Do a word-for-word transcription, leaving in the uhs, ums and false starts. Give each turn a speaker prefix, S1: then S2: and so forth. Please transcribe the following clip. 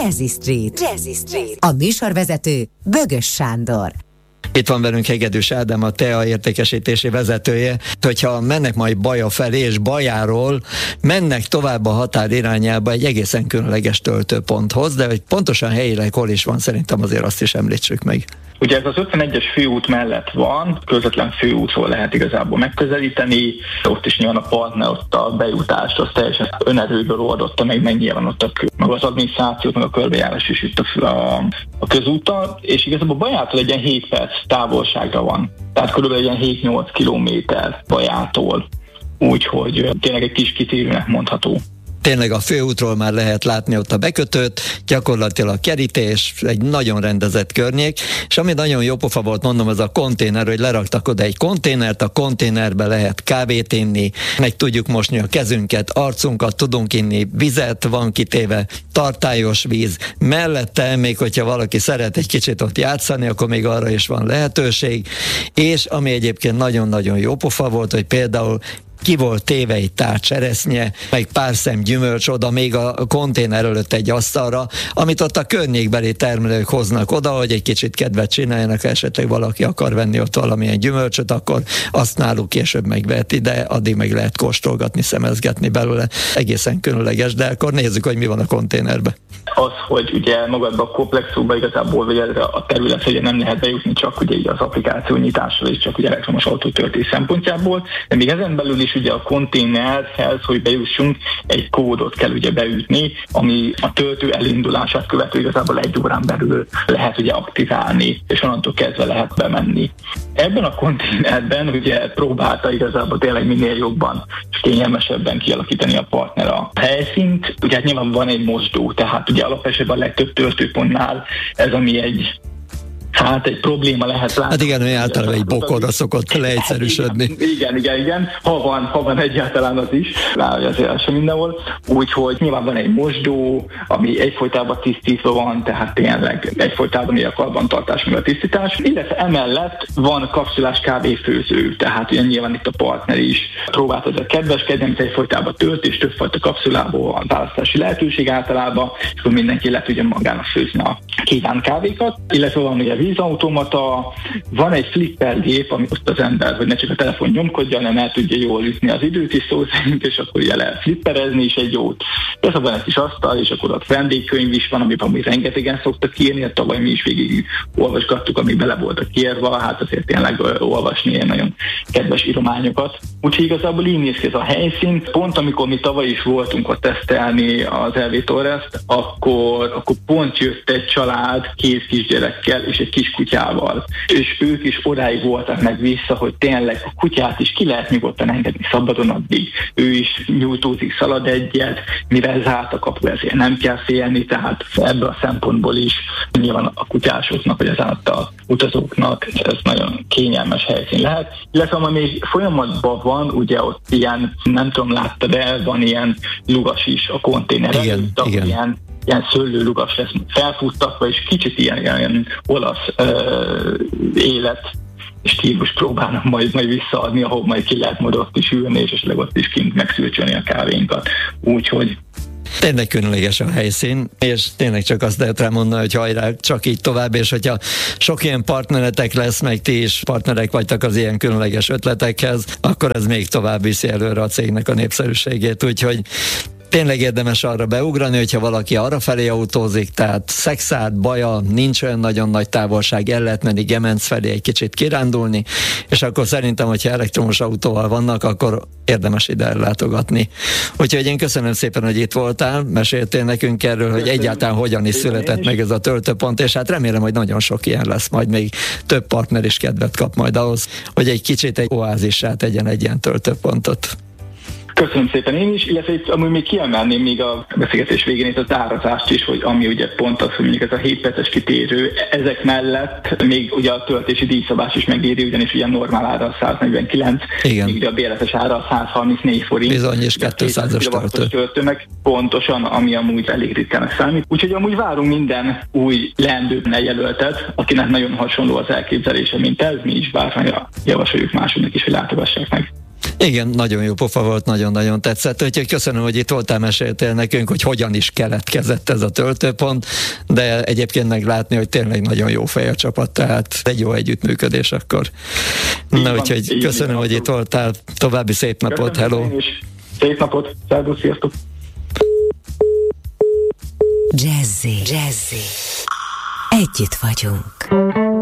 S1: Jazzy Street. Jazzy Street. A műsorvezető Bögös Sándor.
S2: Itt van velünk Hegedűs Ádám, a té e á értékesítési vezetője. Hogyha mennek majd Baja felé, és Bajáról mennek tovább a határ irányába egy egészen különleges töltőponthoz, de hogy pontosan helyileg hol is van, szerintem azért azt is említsük meg.
S3: Ugye ez az ötvenegyes főút mellett van, közvetlen főútról lehet igazából megközelíteni, ott is nyilván a partner ott a bejutást, az teljesen önerőből oldotta meg, meg nyilván ott a, meg az adminisztrációt, meg a körbejárás is itt a, a, a közúttal, és igazából Bajától egy ilyen hét perc távolságra van, tehát körülbelül egy hét-nyolc kilométer Bajától, úgyhogy tényleg egy kis kitérőnek mondható.
S2: Tényleg a főútról már lehet látni ott a bekötőt, gyakorlatilag a kerítés, egy nagyon rendezett környék, és ami nagyon jó pofa volt, mondom, az a konténer, hogy leraktak oda egy konténert, a konténerbe lehet kávét inni, meg tudjuk mosni a kezünket, arcunkat, tudunk inni, vizet van kitéve, tartályos víz, mellette még, hogyha valaki szeret egy kicsit ott játszani, akkor még arra is van lehetőség, és ami egyébként nagyon-nagyon jó pofa volt, hogy például ki volt téve egy tár cseresznye, meg pár szem gyümölcs oda még a konténer előtt egy asztalra, amit ott a környékbeli termelők hoznak oda, hogy egy kicsit kedvet csináljanak, ha esetleg valaki akar venni ott valamilyen gyümölcsöt, akkor azt náluk később megveheti, de addig meg lehet kóstolgatni, szemezgetni belőle. Egészen különleges, de akkor nézzük, hogy mi van a konténerben.
S3: Az, hogy ugye magadban a komplexumban igazából vagy a terület, ugye nem lehet bejutni csak ugye az applikáció nyitással és csak ugye elektromos autótöltés szempontjából, de még ezen belül is ugye a konténerhez, hogy bejussunk, egy kódot kell ugye beütni, ami a töltő elindulását követő igazából egy órán belül lehet ugye aktiválni, és onnantól kezdve lehet bemenni. Ebben a konténerben ugye próbálta igazából tényleg minél jobban és kényelmesebben kialakítani a partner a helyszínt. Ugye hát nyilván van egy mosdó, tehát ugye alapesetben a legtöbb töltőpontnál ez, ami egy hát egy probléma lehet látni.
S2: Hát igen, hogy általában egy bokorra szokott leegyszerűsödni.
S3: Igen, igen, igen, igen. Ha van, ha van egyáltalán az is, rá, hogy azért sem mindenhol. Úgyhogy nyilván van egy mosdó, ami egyfolytában tisztítva van, tehát tényleg egyfolytában ilyen karbantartás, meg a tisztítás. Illetve emellett van kapszulás kávéfőző, tehát ugye nyilván itt a partner is próbált ezzel kedveskedni, amit egyfolytában tölt, és többfajta kapszulából van választási lehetőség általában, és akkor mindenki le tudja magának főzni a kívánt kávékat. Illetve van ugye vízautomata, van egy flippergép, amit ott az ember, hogy ne csak a telefon nyomkodja, hanem el tudja jól ütni az időt is szó szerint, és akkor ugye lehet flipperezni is egy jót. Persze van egy kis asztal, és akkor ott vendégkönyv is van, amiben mi rengetegen szoktak írni, hát tavaly mi is végig olvasgattuk, amik bele voltak írva, hát azért tényleg olvasni ilyen nagyon kedves írományokat. Úgyhogy igazából így néz ki ez a helyszín. Pont amikor mi tavaly is voltunk ott tesztelni az el vé Torrest, akkor, akkor pont jött egy család két kisgyerekkel és egy kis kutyával. És ők is odáig voltak meg vissza, hogy tényleg a kutyát is ki lehet nyugodtan engedni szabadon addig. Ő is nyújtózik, szalad egyet, mivel zárt a kapu, ezért nem kell félni, tehát ebből a szempontból is nyilván a kutyásoknak, vagy az által utazóknak ez nagyon kényelmes helyszín lehet. Illetve ami még folyamatban van, ugye ott ilyen, nem tudom, látta, de van ilyen lugas is a konténer előtt,
S2: igen.
S3: ilyen ilyen szőlőlugas lesz felfuttatva, és kicsit ilyen, ilyen olasz uh, élet stílus próbálnak majd, majd visszaadni, ahol majd ki lehet majd ott is ülni, és esetleg ott is kint megszülcsölni a kávénkat. Úgyhogy
S2: tényleg különleges a helyszín, és tényleg csak azt lehet rá mondani, hogy hajrá, csak így tovább, és hogyha sok ilyen partneretek lesz, meg ti is partnerek vagytok az ilyen különleges ötletekhez, akkor ez még tovább viszi előre a cégnek a népszerűségét, úgyhogy tényleg érdemes arra beugrani, hogyha valaki arra felé autózik, tehát Szekszárd, Baja, nincs olyan nagyon nagy távolság, el lehet menni Gemenc felé egy kicsit kirándulni, és akkor szerintem, hogyha elektromos autóval vannak, akkor érdemes ide ellátogatni. Úgyhogy én köszönöm szépen, hogy itt voltál, meséltél nekünk erről, hogy egyáltalán hogyan is született meg ez a töltőpont, és hát remélem, hogy nagyon sok ilyen lesz, majd még több partner is kedvet kap majd ahhoz, hogy egy kicsit egy oázissá tegyen egy ilyen töltőpontot.
S3: Köszönöm szépen én is, illetve itt amúgy még kiemelném még a beszélgetés végén itt az árazást is, hogy ami ugye pont az, hogy mondjuk ez a hét perces kitérő, ezek mellett még ugye a töltési díjszabás is megéri, ugyanis ugye a normál ára száznegyvenkilenc,
S2: igen.
S3: Még ugye a bérletes ára százharmincnégy forint.
S2: Bizony, és kétszázas töltő.
S3: töltőnek pontosan, ami amúgy elég ritkának számít. Úgyhogy amúgy várunk minden új leendőbbne jelöltet, akinek nagyon hasonló az elképzelése, mint ez, mi is bármilyen javasoljuk másoknak is, hogy látogassák meg.
S2: Igen, nagyon jó pofa volt, nagyon-nagyon tetszett, úgyhogy köszönöm, hogy itt voltál, meséltél nekünk, hogy hogyan is keletkezett ez a töltőpont, de egyébként meglátni, hogy tényleg nagyon jó fej a csapat, tehát egy jó együttműködés akkor. Így Na, van, úgyhogy köszönöm, van, hogy itt voltál, további szép napot, köszönöm, hello!
S3: Szép napot, szervusz, sziasztok!
S1: Jazzy, Jazzy. Együtt vagyunk.